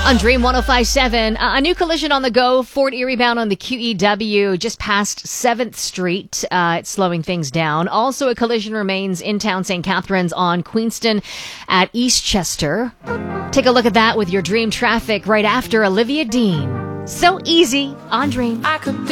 On Dream 105.7, a new collision on the go. Fort Erie bound on the QEW just past 7th Street. It's slowing things down. Also, a collision remains in town St. Catharines on Queenston at Eastchester. Take a look at that with your Dream traffic right after Olivia Dean. So easy on Dream.